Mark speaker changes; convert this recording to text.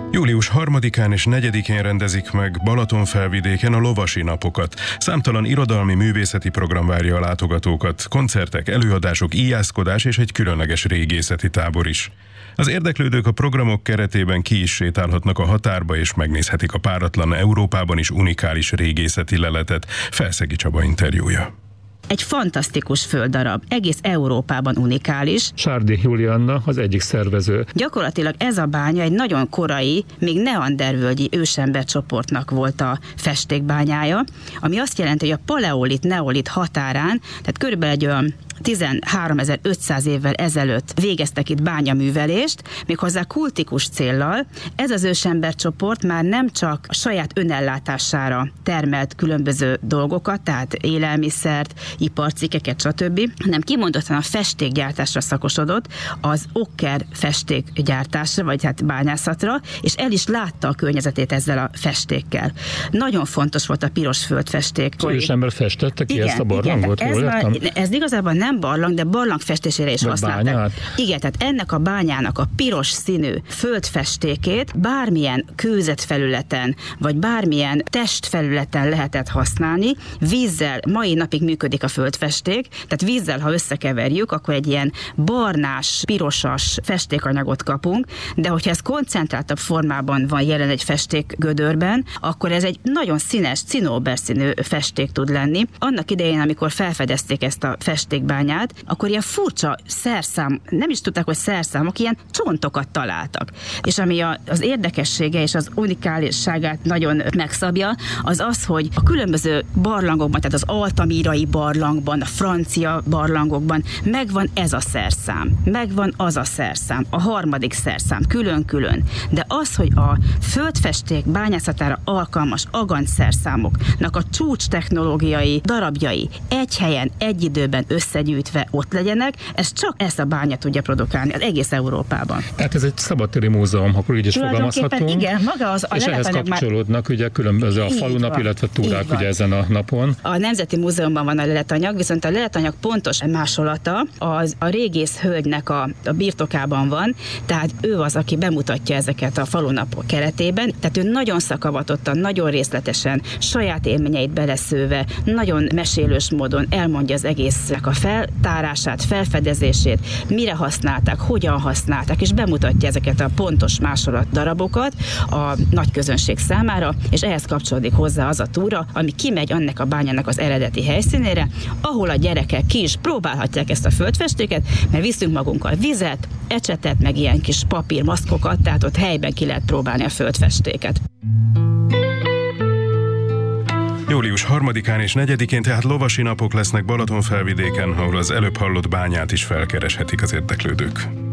Speaker 1: Július 3-án és 4-én rendezik meg Balatonfelvidéken a Lovasi Napokat. Számtalan irodalmi, művészeti program várja a látogatókat, koncertek, előadások, íjászkodás és egy különleges régészeti tábor is. Az érdeklődők a programok keretében ki is sétálhatnak a határba és megnézhetik a páratlan, Európában is unikális régészeti leletet. Felszegi Csaba interjúja.
Speaker 2: Egy fantasztikus földdarab, egész Európában unikális.
Speaker 3: Sárdi Julianna az egyik szervező.
Speaker 2: Gyakorlatilag ez a bánya egy nagyon korai, még neandervölgyi ősembercsoportnak volt a festékbányája, ami azt jelenti, hogy a paleolit-neolit határán, tehát körülbelül egy olyan 13.500 évvel ezelőtt végeztek itt bányaművelést, méghozzá kultikus céllal. Ez az ősembercsoport már nem csak a saját önellátására termelt különböző dolgokat, tehát élelmiszert, iparcikkeket, stb., hanem kimondottan a festékgyártásra szakosodott, az okker festékgyártásra, vagy hát bányászatra, és el is látta a környezetét ezzel a festékkel. Nagyon fontos volt a piros földfesték.
Speaker 3: Az ősember festette ki ezt a barlangot?
Speaker 2: Ez igazából nem barlang, de barlang festésére is használták.
Speaker 3: Bányát?
Speaker 2: Igen, tehát ennek a bányának a piros színű földfestékét bármilyen kőzetfelületen, vagy bármilyen testfelületen lehetett használni. Vízzel, mai napig működik a földfesték, tehát vízzel, ha összekeverjük, akkor egy ilyen barnás, pirosas festékanyagot kapunk, de hogyha ez koncentráltabb formában van jelen egy festékgödörben, akkor ez egy nagyon színes, cinóberszínű festék tud lenni. Annak idején, amikor felfedezték ezt a festékbányát, akkor ilyen furcsa szerszám, nem is tudták, hogy szerszámok, ilyen csontokat találtak. És ami az érdekessége és az unikálisságát nagyon megszabja, az az, hogy a különböző barlangokban, tehát az altamírai barlangban, a francia barlangokban megvan ez a szerszám, megvan az a szerszám, a harmadik szerszám, külön-külön. De az, hogy a földfesték bányászatára alkalmas agant szerszámoknak a csúcs technológiai darabjai egy helyen, egy időben összegyűjtve ott legyenek, ez csak ezt a bánya tudja produkálni az egész Európában.
Speaker 3: Tehát ez egy szabadtéri múzeum, akkor így is fogalmazhatunk.
Speaker 2: Igen, maga az a
Speaker 3: és ehhez kapcsolódnak ugye különböző a falunap, illetve túrák ugye ezen a napon.
Speaker 2: A Nemzeti Múzeumban van a leletanyag, viszont a leletanyag pontos másolata az a régész hölgynek a birtokában van, tehát ő az, aki bemutatja ezeket a falunapok keretében, tehát ő nagyon szakavatottan, nagyon részletesen, saját élményeit beleszőve, nagyon mesélős módon elmondja az egésznek a feltárását, felfedezését, mire használták, hogyan használták, és bemutatja ezeket a pontos másolat darabokat a nagy közönség számára, és ehhez kapcsolódik hozzá az a túra, ami kimegy annak a bányának az eredeti helyszínére, ahol a gyerekek ki is próbálhatják ezt a földfestéket, mert viszünk magunkkal vizet, ecsetet, meg ilyen kis papírmaszkokat, tehát ott helyben ki lehet próbálni a földfestéket.
Speaker 1: Július 3-án és 4-én tehát Lovasi Napok lesznek Balatonfelvidéken, ahol az előbb hallott bányát is felkereshetik az érdeklődők.